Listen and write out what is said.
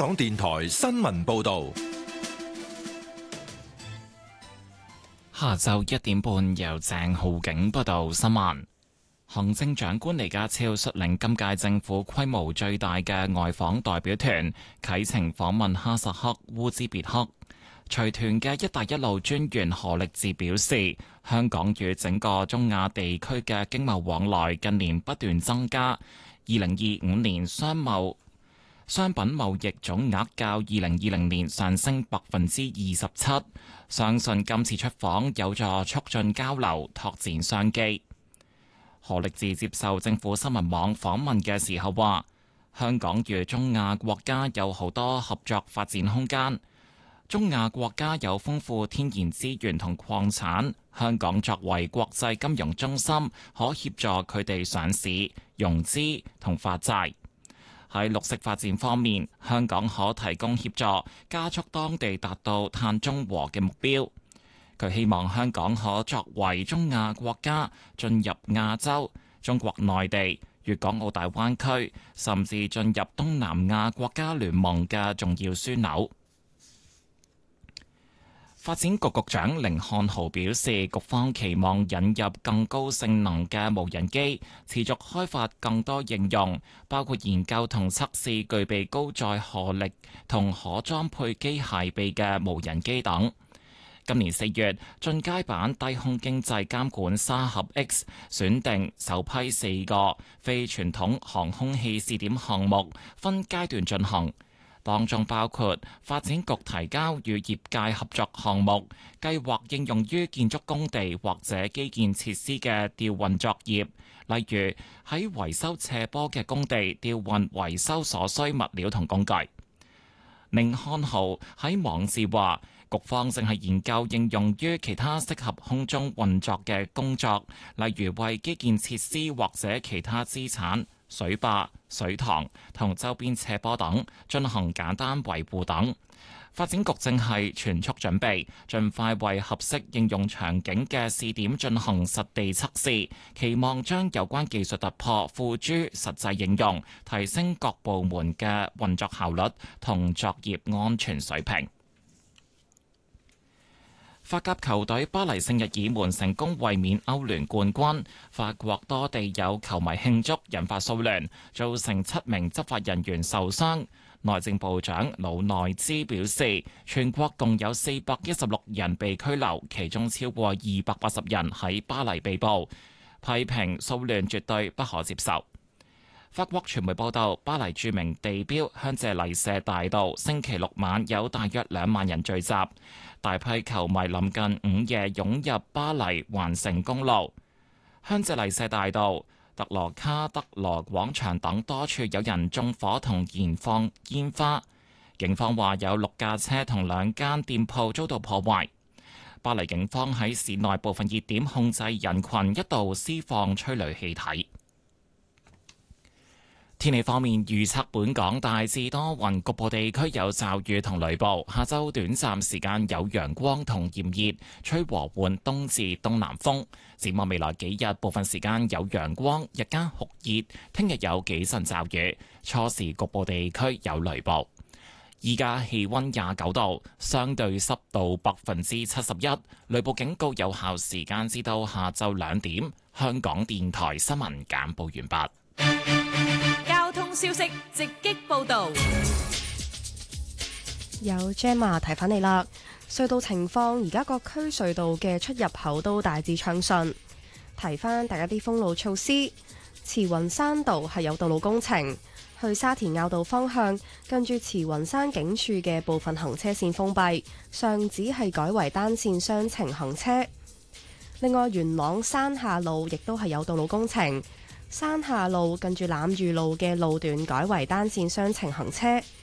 港電台新聞報道。 下晝1點半，由鄭浩景報道新聞。行政長官李家超率領今屆政府規模最大嘅外訪代表團啟程訪問哈薩克烏茲別克。隨團嘅「一帶一路」專員何力智表示，香港與整個中亞地區嘅經貿往來近年不斷增加。2025年商品貿易總額較2020年上升27%，相信今次出訪有助促進交流、拓展商機。何力智接受政府新聞網訪問嘅時候話，香港與中亞國家有好多合作發展空間。中亞國家有豐富天然資源同礦產，香港作為國際金融中心，可協助佢哋上市、融資同發債。喺綠色發展方面，香港可提供協助，加速當地達到碳中和嘅目標。佢希望香港可作為中亞國家進入亞洲、中國內地、粵港澳大灣區，甚至進入東南亞國家聯盟嘅重要樞紐。發展局局長甯漢豪表示，局方期望引入更高性能嘅無人機，持續開發更多應用，包括研究同測試具備高載荷力同可裝配機械臂嘅無人機等。今年4月，進階版低空經濟監管沙盒 X 選定首批4個非傳統航空器試點項目，分階段進行。當中包括發展局提交與業界合作項目，計劃應用於建築工地或者基建設施嘅吊運作業，例如喺維修斜坡嘅工地吊運維修所需物料同工具。甯漢豪喺網誌話，局方正係研究應用於其他適合空中運作嘅工作，例如為基建設施或者其他資產、水壩、水塘同周邊斜坡等進行簡單維護等。發展局正係全速準備，盡快為合適應用場景嘅試點進行實地測試，期望將有關技術突破付諸實際應用，提升各部門嘅運作效率同作業安全水平。法甲球隊巴黎聖日耳門成功衛冕歐聯冠軍，法國多地有球迷慶祝，引發騷亂，造成7名執法人員受傷。內政部長魯內茲表示，全國共有416人被拘留，其中超過280人喺巴黎被捕，批評騷亂絕對不可接受。法國傳媒報道，巴黎著名地標香榭麗舍大道星期六晚有大約2萬人聚集，大批球迷臨近午夜湧入巴黎環城公路、香榭麗舍大道、特羅卡德羅廣場等多處有人縱火同燃放煙花。警方話有6架車同2間店鋪遭到破壞。巴黎警方喺市內部分熱點控制人群，一度施放催淚氣體。天氣方面，預測本港大致多雲，局部地區有驟雨同雷暴。下週短暫時間有陽光同炎熱，吹和緩東至東南風。展望未來幾日，部分時間有陽光，日間酷熱。聽日有幾陣驟雨，初時局部地區有雷暴。依家氣溫29度，相對濕度71%，雷暴警告有效時間至到下晝2點。香港電台新聞簡報完畢。 交通消息直擊報道， 有 Gemma 提返你啦。隧道情況，而家各區隧道嘅出入口都大致暢順。提返大家啲封路措施，慈雲山道係有道路工程，去沙田坳道方向近住慈雲山警署嘅部分行車線封閉，上址係改為單線雙程行車。另外，元朗山下路亦都係有道路工程。山下路近住欖裕路嘅路段改為單線雙程行車。